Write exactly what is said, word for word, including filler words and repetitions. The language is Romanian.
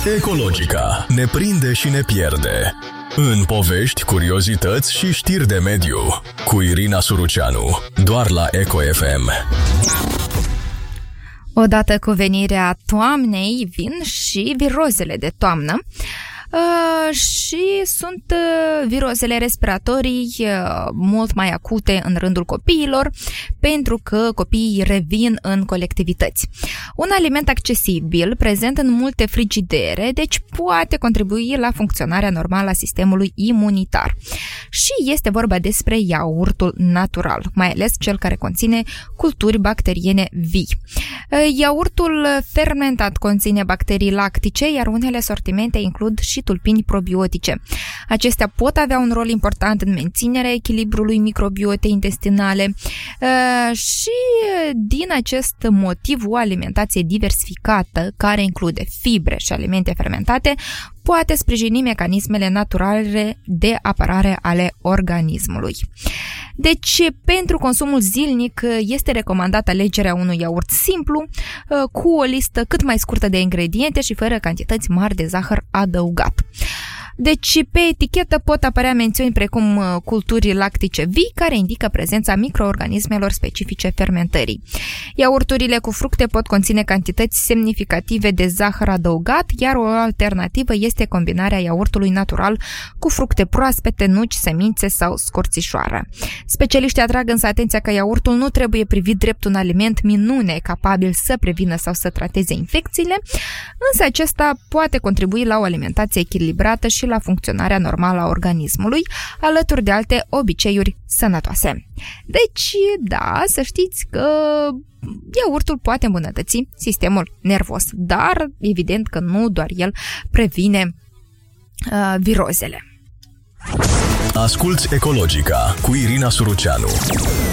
Ecologica ne prinde și ne pierde. În povești, curiozități și știri de mediu. Cu Irina Suruceanu, doar la Eco F M. Odată cu venirea toamnei vin și virozele de toamnă. Uh, și sunt uh, virozele respiratorii uh, mult mai acute în rândul copiilor, pentru că copiii revin în colectivități. Un aliment accesibil, prezent în multe frigidere, deci poate contribui la funcționarea normală a sistemului imunitar. Și este vorba despre iaurtul natural, mai ales cel care conține culturi bacteriene vii. Uh, iaurtul fermentat conține bacterii lactice, iar unele sortimente includ și tulpini probiotice. Acestea pot avea un rol important în menținerea echilibrului microbiotei intestinale și din acest motiv o alimentație diversificată, care include fibre și alimente fermentate, poate sprijini mecanismele naturale de apărare ale organismului. Deci, pentru consumul zilnic este recomandată alegerea unui iaurt simplu, cu o listă cât mai scurtă de ingrediente și fără cantități mari de zahăr adăugat. Deci, pe etichetă pot apărea mențiuni precum culturi lactice vii, care indică prezența microorganismelor specifice fermentării. Iaurturile cu fructe pot conține cantități semnificative de zahăr adăugat, iar o alternativă este combinarea iaurtului natural cu fructe proaspete, nuci, semințe sau scorțișoară. Specialiștii atrag însă atenția că iaurtul nu trebuie privit drept un aliment minune capabil să prevină sau să trateze infecțiile, însă acesta poate contribui la o alimentație echilibrată și la funcționarea normală a organismului, alături de alte obiceiuri sănătoase. Deci, da, să știți că iaurtul poate îmbunătăți sistemul nervos, dar evident că nu doar el previne uh, virozele. Asculți Ecologica cu Irina Suruceanu.